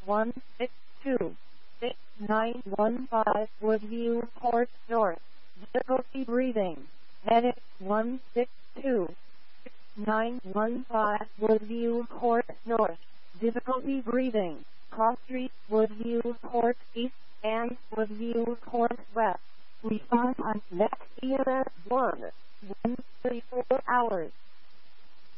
162-6915 Woodview Court North. Difficulty breathing. Headache 162-6915 Woodview Court North. Difficulty breathing. Cross Street, Woodview Court East, and Woodview Court West. Response on next EMS 1 34 hours.